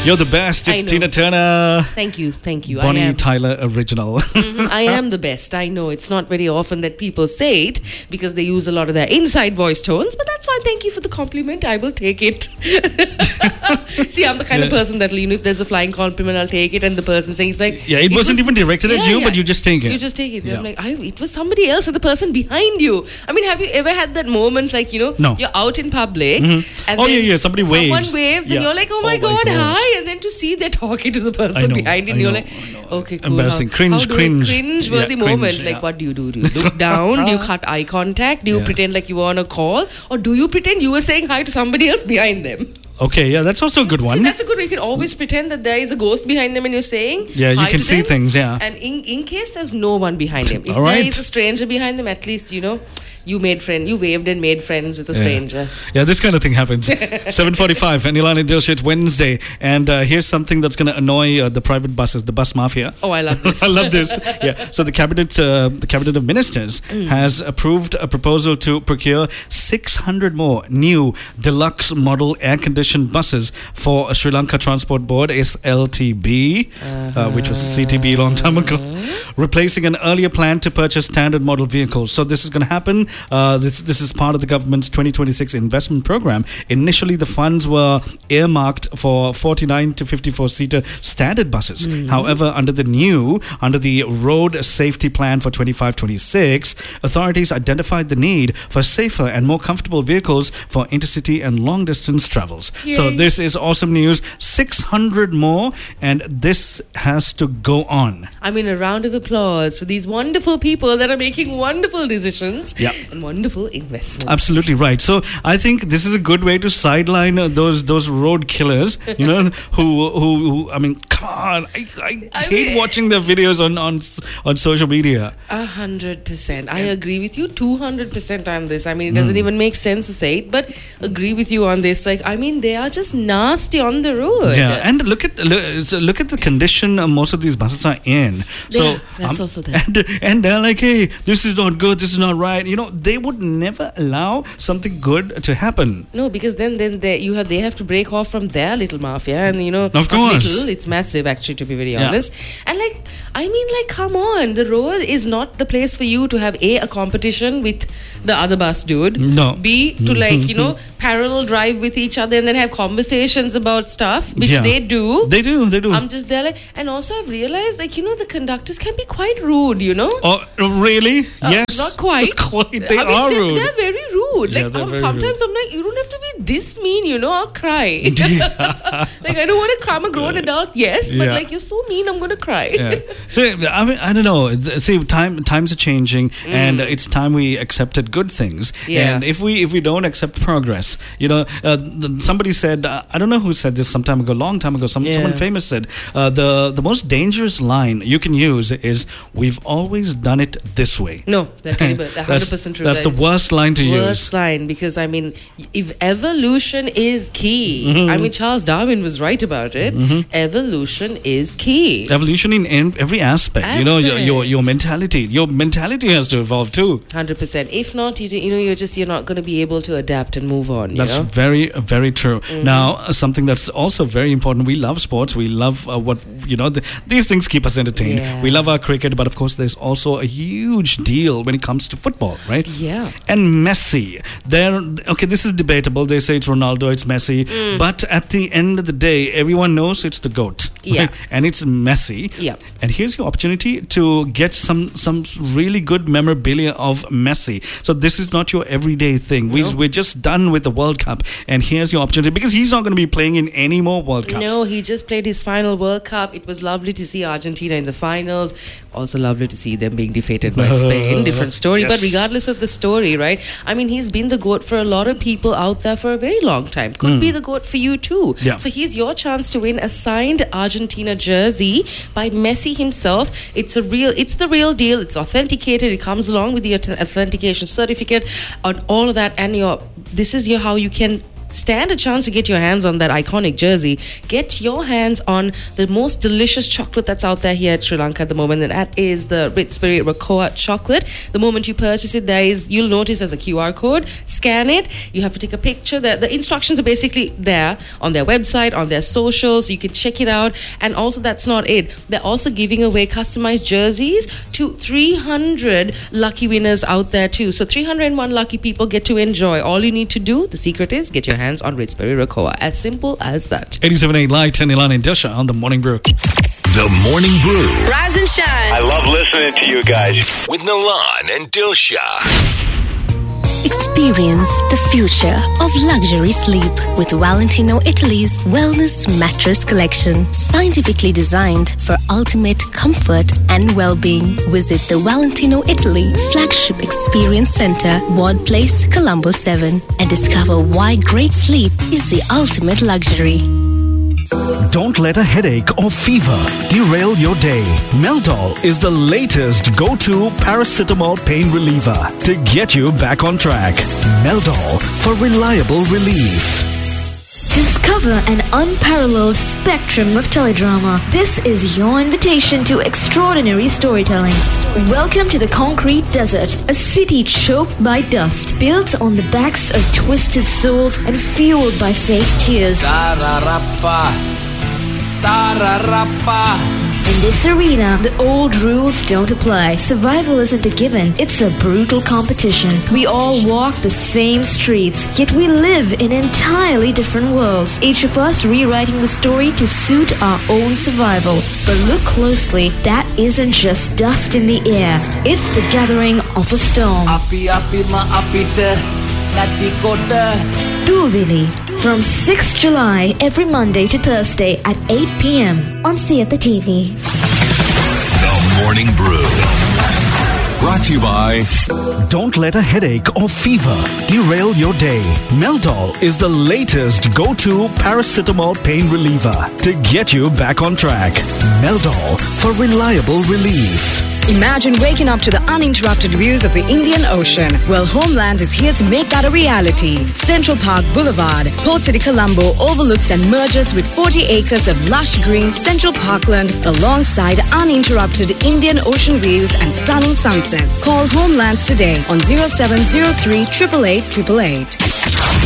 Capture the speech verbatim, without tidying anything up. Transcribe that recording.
You're the best. It's Tina Turner. Thank you, thank you. Bonnie I am. Tyler original. Mm-hmm. I am the best. I know it's not very often that people say it because they use a lot of their inside voice tones, but that's fine. Thank you for the compliment. I will take it. See, I'm the kind yeah. of person that, you know, if there's a flying compliment, I'll take it. And the person saying, like, yeah, it, it wasn't was, even directed yeah, at you, yeah. but you just take it. You just take it. Yeah. I'm like, I, it was somebody else or the person behind you. I mean, have you ever had that moment, like, you know, no. you're out in public, mm-hmm. and oh yeah, yeah, somebody waves. Someone waves, yeah. and you're like, oh my oh god, my hi, and then to see they're talking to the person behind you, and you're like, okay, cool. Embarrassing, how, cringe, how do cringe, cringe worthy yeah, moment. cringe, like, yeah. what do you do? Do you look down? Do you cut eye contact? Do you yeah. pretend like you were on a call, or do you pretend you were saying hi to somebody else behind them? Okay, yeah, that's also a good one. See, that's a good way. You can always pretend that there is a ghost behind them and you're saying yeah, you hi can to see them. things, yeah. And in, in case there's no one behind them, if All right. there is a stranger behind them, at least, you know, you made friend, you waved and made friends with a stranger. Yeah, yeah, this kind of thing happens. seven forty-five, and Ilani Dilsh, it's Wednesday. And uh, here's something that's going to annoy uh, the private buses, the bus mafia. Oh, I love this. I love this. Yeah. So the cabinet, uh, the cabinet of ministers mm. has approved a proposal to procure six hundred more new deluxe model air-conditioned buses for Sri Lanka Transport Board, S L T B, uh-huh. uh, which was C T B a long time ago, replacing an earlier plan to purchase standard model vehicles. So this is going to happen. Uh, this this is part of the government's twenty twenty-six investment program. Initially, the funds were earmarked for forty-nine to fifty-four seater standard buses. Mm-hmm. However, under the new, under the road safety plan for twenty-five twenty-six, authorities identified the need for safer and more comfortable vehicles for intercity and long distance travels. Yay. So this is awesome news. six hundred more, and this has to go on. I mean, a round of applause for these wonderful people that are making wonderful decisions. Yeah. And wonderful investments. Absolutely right. So I think this is a good way to sideline uh, those those road killers, you know, who, who who I mean, come on, I, I, I hate mean, watching their videos on on on social media. A hundred percent. I agree with you two hundred percent on this. I mean, it doesn't mm. even make sense to say it, but agree with you on this. Like, I mean, they are just nasty on the road. Yeah, and look at look, so look at the condition uh, most of these buses are in. So yeah, that's um, also there. And, and they're like, hey, this is not good. This is not right. You know, they would never allow something good to happen. No, because then then they you have they have to break off from their little mafia, and you know, of course, little, it's massive actually, to be very yeah. honest. And like, I mean, like, come on, the road is not the place for you to have a a competition with the other bus dude. No. B to like you know parallel drive with each other and then have conversations about stuff, which yeah. they do. They do. They do. I'm just there like, and also I've realized like you know the conductors can be quite rude. You know. Oh, really? Uh, yes. Not quite. quite. They I mean, are they're, rude. They're very rude. Yeah, like they're um, very sometimes rude. I'm like, you don't have to be this mean. You know, I'll cry. Like I don't want to cry. I'm a grown adult, yes, but yeah. like you're so mean, I'm gonna cry. Yeah. So I mean, I don't know. See, time times are changing, mm. and it's time we accepted good things. Yeah. And if we if we don't accept progress, you know, uh, somebody said, uh, I don't know who said this some time ago, long time ago. Some yeah. someone famous said uh, the the most dangerous line you can use is "We've always done it this way." No, that's one hundred percent true. That's, that's the worst line to worst use. Worst line, because I mean, if evolution is key, mm-hmm. I mean, Charles Darwin was right about it. Mm-hmm. Evolution is key. Evolution in, in every aspect. aspect. You know, your, your your mentality. Your mentality has to evolve too. one hundred percent. If not, you, you know, you're just you're not going to be able to adapt and move on. You that's know? very very true. Mm-hmm. Now, uh, something that's also very important. We love sports. We love uh, what you know. The, these things keep us entertained. Yeah. We love our cricket, but of course, there's also a huge deal when it comes to football, right? Yeah. And Messi, there. Okay, this is debatable. They say it's Ronaldo, it's Messi, mm. but at the end of the day, everyone knows it's the GOAT. Yeah. Right? And it's Messi. Yeah. And here's your opportunity to get some some really good memorabilia of Messi. So this is not your everyday thing. We, no. We're just done with the World Cup, and here's your opportunity, because he's not going to be playing in any more World Cups. No, he just played his final World Cup. It was lovely to see Argentina in the finals. Also lovely to see them being defeated by Spain. Different story. Yes. But regardless of the story, right? I mean, he's been the GOAT for a lot of people out there for a very long time. Could mm. be the GOAT for you too. Yeah. So here's your chance to win a signed Argentina jersey by Messi himself. It's a real, it's the real deal. It's authenticated. It comes along with the authentication certificate on all of that. And your, this is your how you can stand a chance to get your hands on that iconic jersey, get your hands on the most delicious chocolate that's out there here at Sri Lanka at the moment, and that is the Ritz Spirit Rakoa chocolate. The moment you purchase it, there is, you'll notice there's a Q R code. Scan it. You have to take a picture. The, the instructions are basically there on their website, on their socials. You can check it out. And also, that's not it. They're also giving away customized jerseys to three hundred lucky winners out there too. So three hundred one lucky people get to enjoy. All you need to do, the secret is, get your hands on Ritz Spirit Rakoa. As simple as that. eighty-seven point eight Light and Ilan and Dilsha on The Morning Brew. The Morning Brew. Rise and shine. I love listening to you guys. With Nilan and Dilsha. Experience the future of luxury sleep with Valentino Italy's Wellness Mattress Collection. Scientifically designed for ultimate comfort and well-being. Visit the Valentino Italy Flagship Experience Center, Ward Place, Colombo seven, and discover why great sleep is the ultimate luxury. Don't let a headache or fever derail your day. Meldol is the latest go-to paracetamol pain reliever to get you back on track. Meldol for reliable relief. Discover an unparalleled spectrum of teledrama. This is your invitation to extraordinary storytelling. Welcome to the Concrete Desert, a city choked by dust, built on the backs of twisted souls and fueled by fake tears. In this arena, the old rules don't apply. Survival isn't a given, it's a brutal competition. We all walk the same streets, yet we live in entirely different worlds, each of us rewriting the story to suit our own survival. But look closely, that isn't just dust in the air, it's the gathering of a storm. Duvili, from sixth of July, every Monday to Thursday at eight p.m. on Sieta T V. The Morning Brew. Brought to you by... Don't let a headache or fever derail your day. Meldol is the latest go-to paracetamol pain reliever to get you back on track. Meldol for reliable relief. Imagine waking up to the uninterrupted views of the Indian Ocean. Well, Homelands is here to make that a reality. Central Park Boulevard, Port City, Colombo overlooks and merges with forty acres of lush green Central Parkland alongside uninterrupted Indian Ocean views and stunning sunsets. Call Homelands today on zero seven zero three, eight eight eight, eight eight eight.